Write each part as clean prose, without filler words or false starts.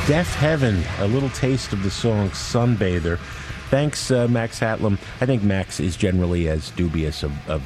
Deaf Heaven, a little taste of the song Sunbather. Thanks, Max Hatlam. I think Max is generally as dubious of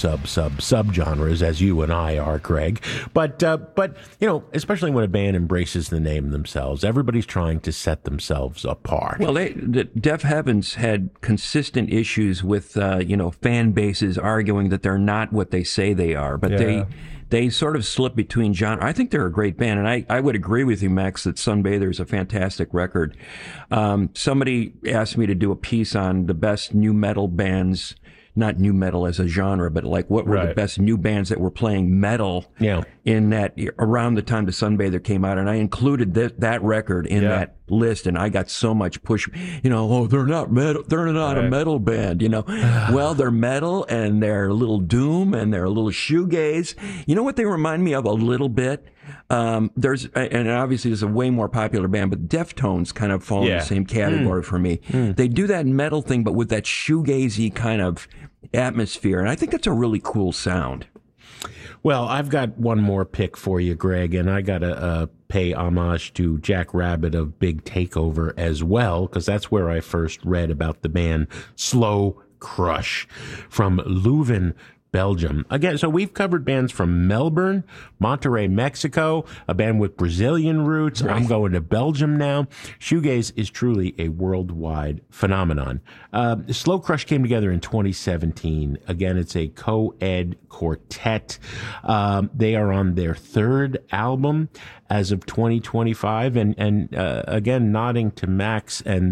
sub-genres as you and I are, Greg. But you know, especially when a band embraces the name themselves, everybody's trying to set themselves apart. Well, the Deaf Heavens had consistent issues with fan bases arguing that they're not what they say they are, but they sort of slip between genres. I think they're a great band, and I would agree with you, Max, that Sunbather is a fantastic record. Somebody asked me to do a piece on the best new metal bands, not new metal as a genre, but like what were the best new bands that were playing metal in that around the time the Sunbather came out, and I included that record in that list, and I got so much push. They're not metal. They're not a metal band. Well, they're metal, and they're a little doom, and they're a little shoegaze. You know what they remind me of a little bit? And obviously this is a way more popular band, but Deftones kind of fall in the same category for me. They do that metal thing, but with that shoegazy kind of atmosphere, and I think that's a really cool sound. Well, I've got one more pick for you, Greg, and I got to pay homage to Jack Rabbit of Big Takeover as well, because that's where I first read about the band Slow Crush from Leuven, Belgium. Again, so we've covered bands from Melbourne, Monterrey, Mexico, a band with Brazilian roots. Right. I'm going to Belgium now. Shoegaze is truly a worldwide phenomenon. Slow Crush came together in 2017. Again, it's a co-ed quartet. They are on their third album as of 2025, and again, nodding to Max and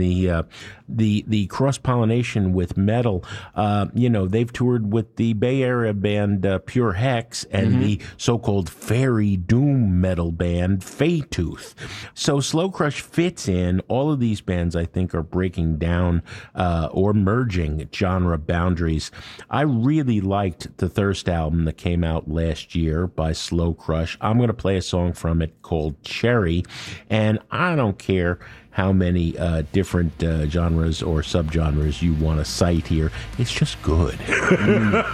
the cross-pollination with metal. They've toured with the Bay Area band Pure Hex and the so-called fairy doom metal band Faytooth. So Slow Crush fits in. All of these bands, I think, are breaking down or merging genre boundaries. I really liked the Thirst album that came out last year by Slow Crush. I'm going to play a song from it called Cherry, and I don't care how many different genres or subgenres you want to cite here. It's just good.